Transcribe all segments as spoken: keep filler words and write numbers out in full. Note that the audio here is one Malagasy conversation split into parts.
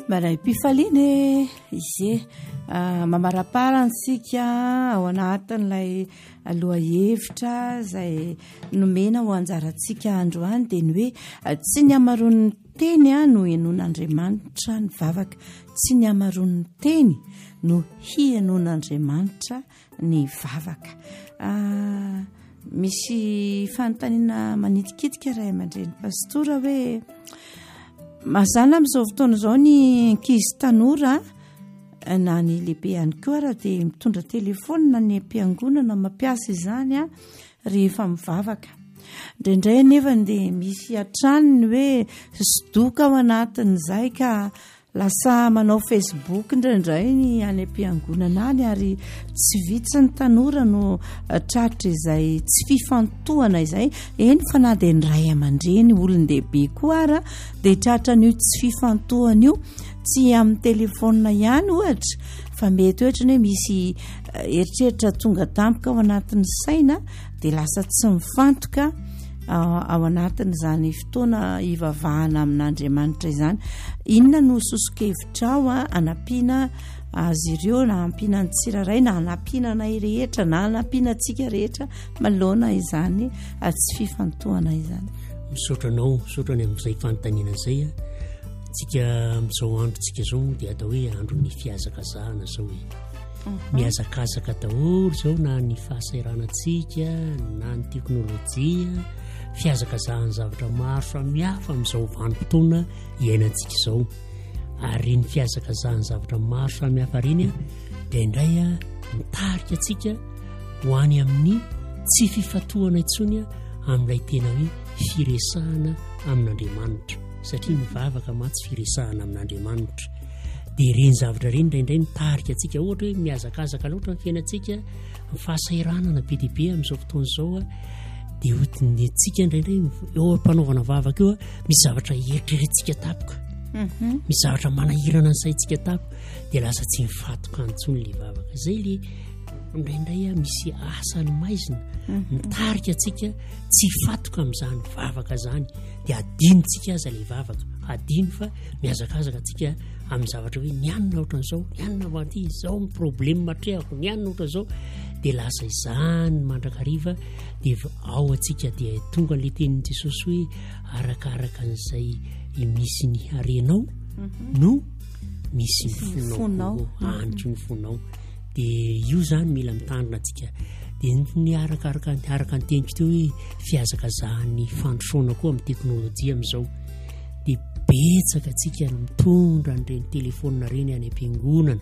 maray mpifaliany izy mamaraparantsika ao anatin'ilay aloha hevitra izay nomena ho anjarantsika androany dia ny hoe tsy ny amaroan'ny teny a no henon'Andriamanitra ny vavaka, tsy ny amaroan'ny teny no hihenon'Andriamanitra ny vavaka. Misy fanontaniana manitikitika iray aman-dreny pastora hoe mazana amin'izao fotoana izao ny ankizy tanora na ny lehibe ihany koa raha dia mitondra telefona ny am-piangonana mampiasa izany a rehefa mivavaka. Indraindray nefa dia misy hatranony hoe sodoka ao anatin'izay ka lasa manao Facebook indraindray ny any am-piangonana any ary tsy vitsy ny tanora no tratra izay tsy fifantohana izay. Eny fa na dia ny ray aman-dreny olon-dehibe koa ara dia tratra n'io tsy fifantohana io, tsy amin'ny telefona ihany ohatra fa mety ohatra ny hoe misy eritreritra tonga tampoka ao anatin'ny saina dia lasa tsy mifantoka ao anatin'izany fotoana hivavahana amin'Andriamanitra izany. Inona no sosokevitra ao a anampiana azy ireo na anampiana ny tsiraray na anampiana anay rehetra na anampiana antsika rehetra maloana izany tsy fifantohana izany. Misaotra anao, misaotra any amin'izay fanontaniana izay a. Tsika amin'izao andro tsika izao dia atao hoe andron'ny fihazakazahana izao hoe mihazakazaka daholo izao na ny fahasairanantsika na ny teknôlôjia, fihazakazahana zavatra maro samihafa amin'izao vanim-potoana iainantsika izao. Ary ny fihazakazahana zavatra maro samihafa reny a dia indray a mitarika antsika ho any amin'ny tsy fifantohana intsony a amin'ilay tena hoe firesahana amin'Andriamanitra, satria mivavaka matsy firesahana amin'Andriamanitra. Dia ireny zavatra ireny indraindray mitarika antsika ohatra hoe mihazakazaka loatra ny fiainantsika, ny fahasairanana be dia be amin'izao fotoana izao a dia ohatiny antsika indraindray eo am-panaovana vavaka eo a misy zavatra eritreretintsika tapoka, misy zavatra manahirana ny saintsika tapoka dia lasa tsy mifatoka antsony ilay vavaka. Izay ilay indraindray a misy asany maizina mitarika antsika tsy fatoka amin'izany vavaka izany dia adinontsika aza ilay vavaka, adino fa mihazakazaka antsika amin'ny zavatra hoe nianona ohatran'izao, nianona vanty izao ny problème matrehako, nianona ohatran'izao dia lasa izany mandrakariva dia ao antsika dia tonga ilay tenin'i Jesosy hoe arakaraka an'izay misy ny harenao no misy ny fonao, antso ny fonao. Dia io zany mila mitandrina antsika. Dia ny arakaraka araka ny teniko teo hoe fihazakazahan'ny fandrosoana koa amin'ny teknôlôjia amin'izao dia betsaka antsika mitondra an'ireny telefona ireny any am-piangonana.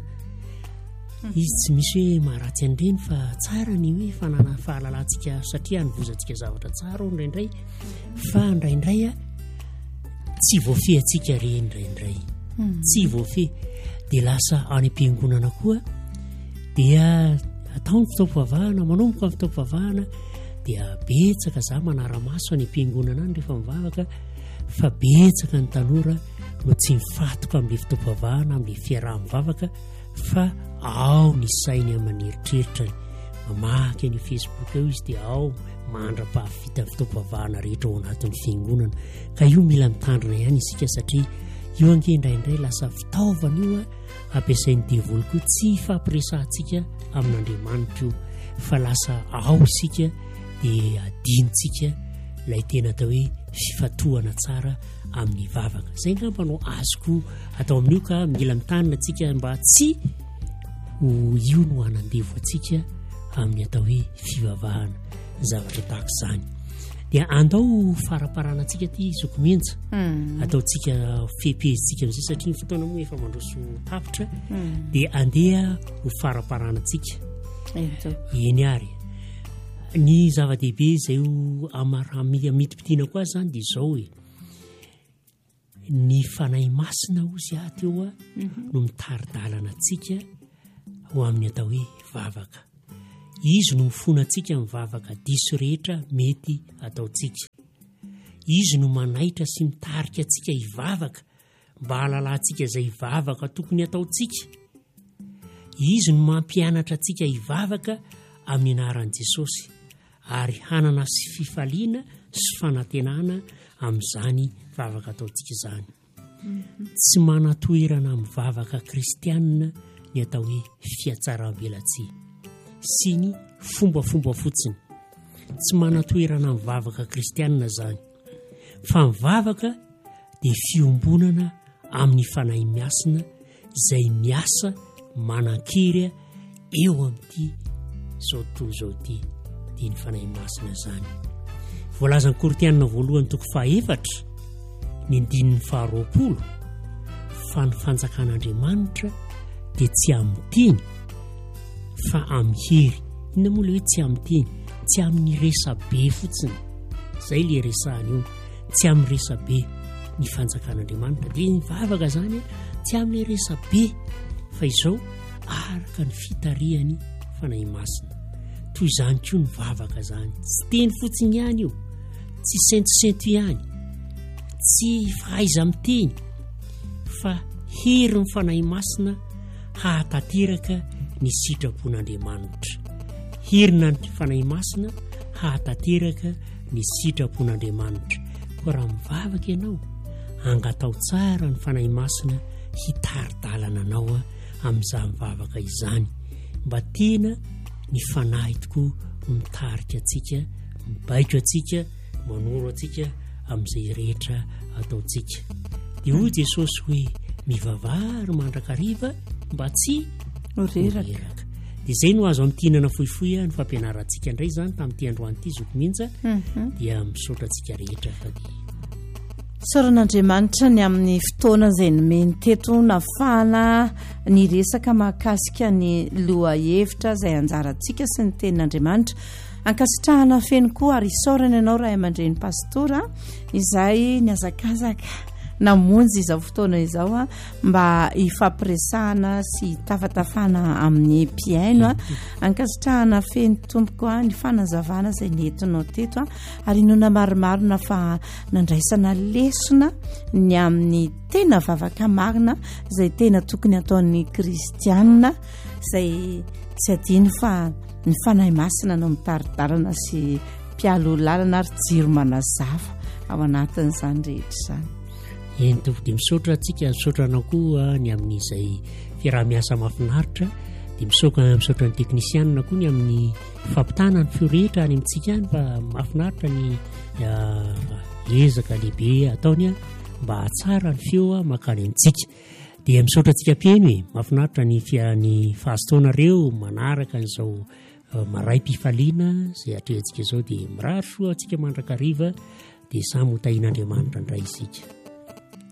Izy tsy misy hoe maharatsy an'ireny fa tsara ny hoe fanana fahalalantsika satria hanovozantsika zavatra tsara ao indraindray fa indraindray a tsy voafehy antsika ireny indraindray, tsy voafehy dia lasa any am-piangonana koa dia atao ny fitaovam-pivavahana, manomboka ny fitaovam-pivavahana dia betsaka za manara-maso any am-piangonana any rehefa mivavaka fa betsaka ny tanora no tsy mifatoka amin'ilay fitaovam-pivavahana, amin'ilay fiaraha-mivavaka fa ao ny sainy amin'ny eritreritrany, mamaky ny Facebook eo izy dia ao mandra-pahavita fitaovam-pivavahana rehetra ao anatin'ny fiangonana. Ka io mila mitandrina ihany isika satria io ange indraindray lasa fitaovana io a ampiasain'ny devoly koa tsy fampiresahantsika amin'Andriamanitra io fa lasa ao isika dia adinontsika ilay tena atao hoe fifantohana tsara amin'ny vavaka. Izay ngamba no azoko atao amin'io ka mila mitandrina antsika mba tsy ho io no hanandevo antsika amin'ny atao hoe fivavahana zavatra tahaka izany. Dia andao faraparanantsika ty zokomenja ataontsika fepezintsika amin'izay satria ny fotoana moa efa mandroso tapitra dia andeha ho faraparanantsika eny ary. Ny zava-dehibe izay amidipitiana koa zany dia izao hoe ny fanahy masina ozy ahy teo a no mitaridalana antsika ho amin'ny atao hoe vavaka. Izy no mifona antsika mivavaka diso rehetra mety ataontsika. Izy no manaitra sy mitarika antsika hivavaka mba halalantsika izay hivavaka tokony ataontsika. Izy no mampianatra antsika hivavaka amin'ny anaran'i Jesosy ary hanana sy fifaliana sy fanantenana amin'izany vavaka ataontsika izany. tsy manatoerana mivavaka kristianina ny atao hoe fiatsaram-belatsia sy ny fombafomba fotsiny. Tsy manatoerana mivavaka kristianina zany, fa mivavaka dia fiombonana amin'ny fanahy miasina izay miasa manan-kery eo amin'ity zao to zao ty dia ny fanahy masina zany. Voalazan'ny Koritianina voalohany toko fahaefatra ny andinin'ny faharoapolo fa ny fanjakan'Andriamanitra dia tsy amin'ny teny fa amin'ny hery. Inona moa ilay hoe tsy amin'ny teny? Tsy amin'ny resabe fotsiny. Zay le resahany io, tsy amin'ny resabe ny fanjakan'Andriamanitra. Dia ny vavaka zany tsy amin'ny resabe fa izao araka ny fitarihany fanahy masina. Toy izany koa ny vavaka zany, tsy teny fotsiny ihany io, tsy sento-sento ihany, tsy fahaiza miteny, fa hery ny fanahy masina hahatateraka ny sitrapon'Andriamanitra. Herina ny fanahy masina hahatateraka ny sitrapon'Andriamanitra. Koa raha mivavaka ianao, angatao tsara ny fanahy masina hitaridalana anao amin'izany mivavaka izany, mba tena ny fanahy tokoa mitarika atsika, mibaiko atsika, manoro atsika amin'izay rehetra ataotsika. Dia hoy Jesosy hoe mivavary mandrakariva mba tsy horeraka. Dia izay no azo amin'nytinana fohifohy ny fampianarantsika indray zany tamin'ity androany ity zokominja dia misaotra atsika rehetra fa dia saoran'Andriamanitra ny amin'ny fotoana izay nomeny teto nafahana ny resaka mahakasika ny loha hevitra izay anjarantsika sy ny tenin'Andriamanitra. Ankasitrahana feno koa ary saorana ianao Ray aman-dreny pastora izay ny azakazaka namonjy izao fotoana izao a mba hifampiresahana sy tafatafana amin'ny mpiaino a. Ankasitrahana feno tompoko a ny fanazavana izay nentinao teto a, ary nona marimarina fa nandraisana lesona ny amin'ny tena vavaka marina izay tena tokony ataon'ny kristianina izay tsy adino fa ny fanahy masina no mitaridarana sy mpialo lalana ary jiro manazava ao anatin'izany rehetra izany. Eny tovo dia misaotra atsika, misaotra anao koa ny amin'izay fiaraha-miasa mahafinaritra, dia misaotra misaotra ny teknisianina koa ny amin'ny fampitana ny feo rehetra any amintsika any, fa mahafinaritra ny ezaka lehibe ataony mba hatsara ny feo makany amintsika. Dia misaotra atsika mpiaino e, mahafinaritra ny fiany fahazotoanareo manaraka n'izao maray mpifaliana izay atrehantsika izao, dia mirary soa atsika mandrakariva dia samy ho tahin'Andriamanitra indray isika.